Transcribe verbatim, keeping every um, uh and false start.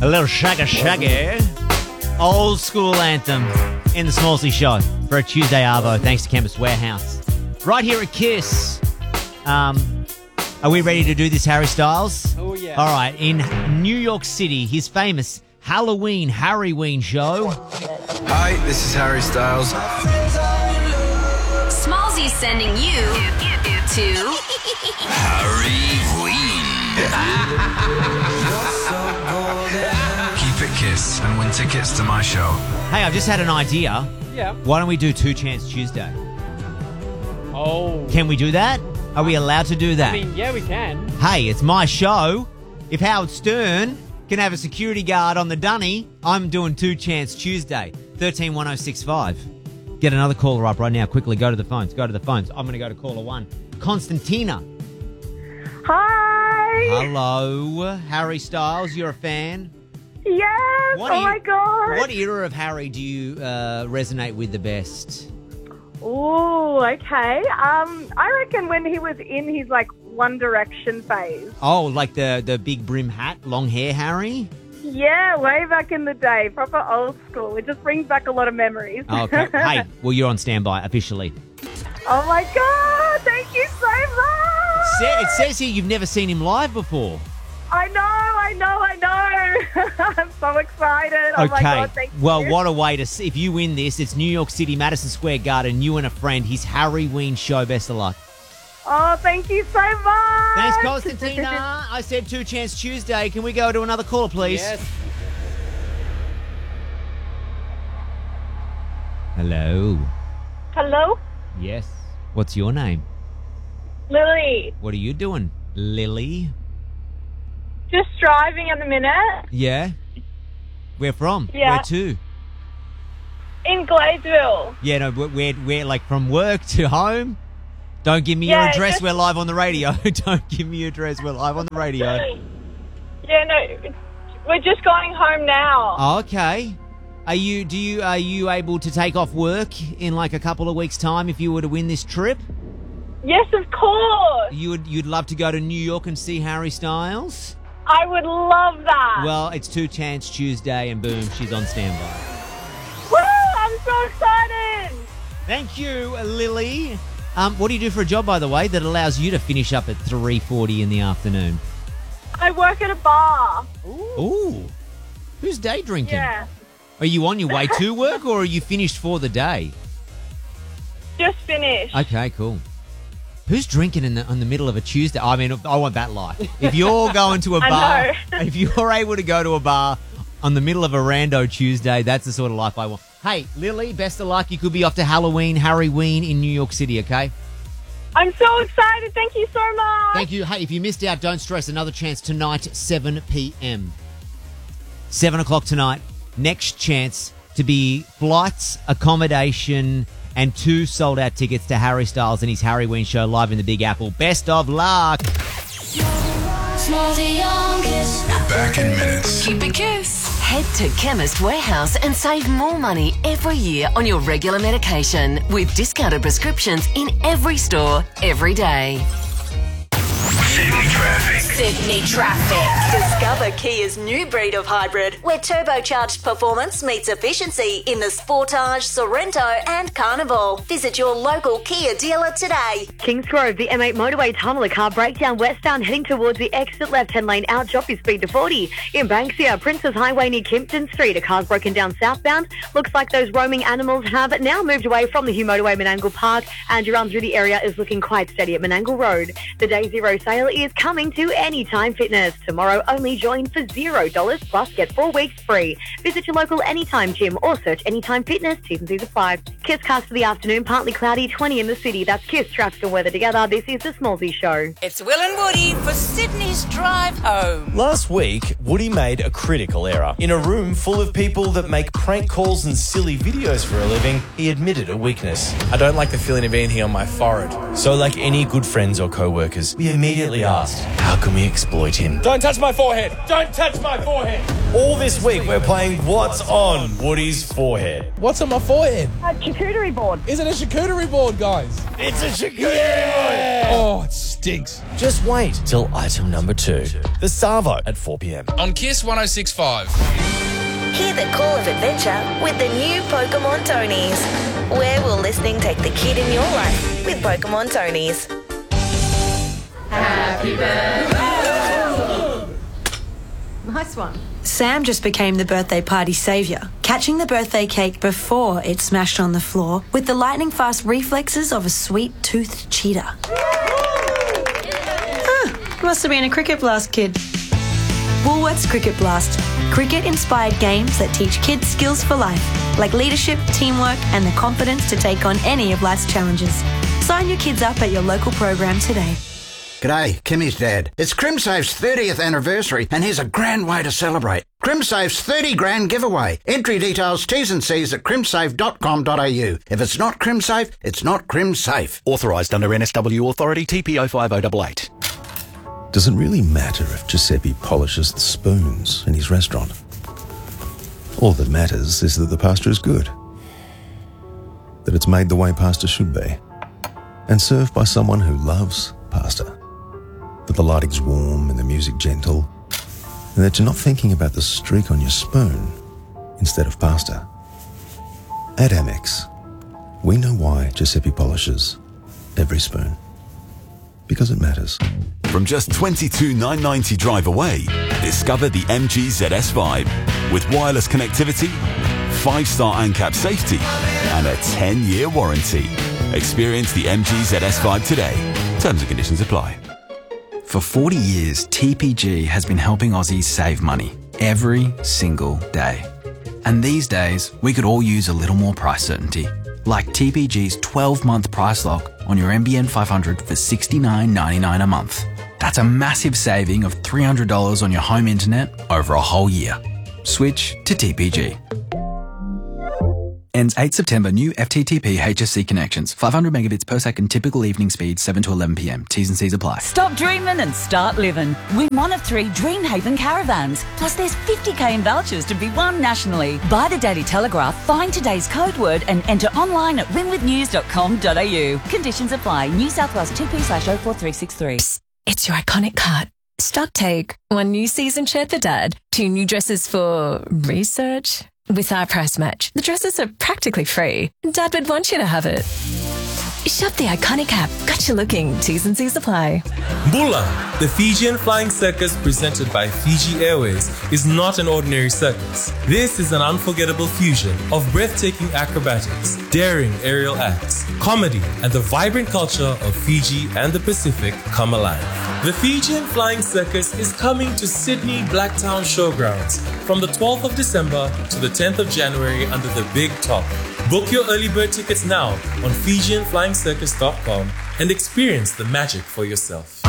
A little shagga shaggy. Old school anthem in the Smallsy Show for a Tuesday Arvo. Thanks to Chemist Warehouse. Right here at Kiss. Um, are we ready to do this, Harry Styles? Oh, yeah. All right. In New York City, his famous Halloween Harryween show. Hi, this is Harry Styles. Smallsy's sending you to Harryween. Keep it Kiss and win tickets to my show. Hey, I've just had an idea. Yeah. Why don't we do Two Chance Tuesday? Oh. Can we do that? Are we allowed to do that? I mean, yeah, we can. Hey, it's my show. If Howard Stern can have a security guard on the dunny, I'm doing Two Chance Tuesday. thirteen one oh six five. Get another caller up right now. Quickly, go to the phones. Go to the phones. I'm going to go to caller one. Constantina. Hi. Hello. Harry Styles, you're a fan? Yes. What oh do you- my god. What era of Harry do you uh, resonate with the best? Oh, okay. Um, I reckon when he was in his like One Direction phase. Oh, like the, the big brim hat, long hair Harry? Yeah, way back in the day, proper old school. It just brings back a lot of memories. Oh, okay. Hey, well, you're on standby officially. Oh my god! Thank you so much. Sa- It says here you've never seen him live before. I know, I know, I know. I'm so excited. Oh my Okay. god, thank Well, you. what a way to see. If you win this, it's New York City, Madison Square Garden, you and a friend, his Harryween show. Best of luck. Oh, thank you so much. Thanks, Constantina. I said Two Chance Tuesday. Can we go to another caller, please? Yes. Hello. Hello, Yes. What's your name? Lily. What are you doing, Lily? Just driving at the minute Yeah. Where from? Yeah. Where to? in Gladesville. Yeah, no, where, where, where, like from work to home? Don't give me Yeah, your address. just- We're live on the radio. Don't give me your address. We're live on the radio. Yeah, no, we're just going home now. Oh, okay. Are you? Do you? Are you able to take off work in like a couple of weeks' time if you were to win this trip? Yes, of course. You would. You'd love to go to New York and see Harry Styles. I would love that. Well, it's Two Chance Tuesday, and boom, she's on standby. Woo! I'm so excited. Thank you, Lily. Um, what do you do for a job, by the way, that allows you to finish up at three forty in the afternoon? I work at a bar. Ooh, who's day drinking? Yeah, Are you on your way to work, or are you finished for the day? just finished. Okay, cool. Who's drinking in the in the middle of a Tuesday? I mean, I want that life. If you're going to a I bar, know. if you're able to go to a bar on the middle of a rando Tuesday, that's the sort of life I want. Hey, Lily, best of luck. You could be off to Halloween, Harryween in New York City, okay? I'm so excited. Thank you so much. Thank you. Hey, if you missed out, don't stress. Another chance tonight, seven p.m. seven o'clock tonight. Next chance to be flights, accommodation, and two sold-out tickets to Harry Styles and his Harryween show live in the Big Apple. Best of luck. Smallsy on Kiss. We're back in minutes. Keep it Kiss. Head to Chemist Warehouse and save more money every year on your regular medication with discounted prescriptions in every store, every day. Sydney traffic. Sydney traffic. Discover Kia's new breed of hybrid, where turbocharged performance meets efficiency in the Sportage, Sorrento and Carnival. Visit your local Kia dealer today. Kingsgrove, the M eight motorway tunnel, a car breakdown westbound heading towards the exit left-hand lane out, drop your speed to forty. In Banksia, Princess Highway near Kimpton Street, a car's broken down southbound. Looks like those roaming animals have now moved away from the Hugh Motorway Menangle Park, and your run through the area is looking quite steady at Menangle Road. The Day Zero sale is coming to Anytime Fitness. Tomorrow only join for zero dollars plus get four weeks free. Visit your local Anytime gym or search Anytime Fitness. T's and C's apply. Kiss cast for the afternoon, partly cloudy, twenty in the city. That's Kiss traffic and weather together. This is the Smallsy Show. It's Will and Woody for Sydney's Drive Home. Last week, Woody made a critical error. In a room full of people that make prank calls and silly videos for a living, he admitted a weakness. I don't like the feeling of anything on my forehead. So like any good friends or co-workers, we immediately asked, how can we exploit him? Don't touch my forehead! Don't touch my forehead! All this week, we're playing What's on Woody's Forehead. What's on my forehead? A charcuterie board. Is it a charcuterie board, guys? It's a charcuterie board! Oh, it stinks. Just wait till item number two. The Savo at four p.m. On Kiss one oh six point five. Hear the call of adventure with the new Pokemon Tonys. Where will listening take the kid in your life with Pokemon Tonys? Happy birthday. Nice one. Sam just became the birthday party saviour, catching the birthday cake before it smashed on the floor with the lightning-fast reflexes of a sweet-toothed cheetah. Huh, must have been a Cricket Blast kid. Woolworths Cricket Blast. Cricket-inspired games that teach kids skills for life, like leadership, teamwork, and the confidence to take on any of life's challenges. Sign your kids up at your local program today. G'day, Kimmy's dad. It's CrimSafe's thirtieth anniversary, and here's a grand way to celebrate. CrimSafe's thirty grand giveaway. Entry details, T's and C's at crimsafe dot com dot a u. If it's not CrimSafe, it's not CrimSafe. Authorised under N S W Authority T P oh five oh eight eight. Does it really matter if Giuseppe polishes the spoons in his restaurant? All that matters is that the pasta is good. That it's made the way pasta should be. And served by someone who loves pasta. That the lighting's warm and the music gentle. And that you're not thinking about the streak on your spoon instead of pasta. At Amex, we know why Giuseppe polishes every spoon. Because it matters. From just twenty-two thousand nine hundred ninety drive away, discover the M G Z S Vibe with wireless connectivity, five-star ANCAP safety, and a ten-year warranty. Experience the M G Z S Vibe today. Terms and conditions apply. For forty years, T P G has been helping Aussies save money every single day. And these days, we could all use a little more price certainty. Like T P G's twelve-month price lock on your N B N five hundred for sixty-nine ninety-nine a month. That's a massive saving of three hundred dollars on your home internet over a whole year. Switch to T P G. Ends eighth September. New F T T P H S C connections. five hundred megabits per second typical evening speed, seven to eleven p.m. T's and C's apply. Stop dreaming and start living. Win one of three Dreamhaven caravans. Plus there's fifty k in vouchers to be won nationally. Buy the Daily Telegraph, find today's code word and enter online at win with news dot com dot a u. Conditions apply. New South Wales two p slash oh four three six three. It's your iconic cart. Stock take. One new season shirt for Dad. Two new dresses for research. With our price match, the dresses are practically free. Dad would want you to have it. Shop the iconic app. Got you looking. T's and C's apply. Bula, the Fijian flying circus presented by Fiji Airways, is not an ordinary circus. This is an unforgettable fusion of breathtaking acrobatics, daring aerial acts, comedy, and the vibrant culture of Fiji and the Pacific come alive. The Fijian Flying Circus is coming to Sydney Blacktown Showgrounds from the twelfth of December to the tenth of January under the Big Top. Book your early bird tickets now on Fijian Flying Circus dot com and experience the magic for yourself.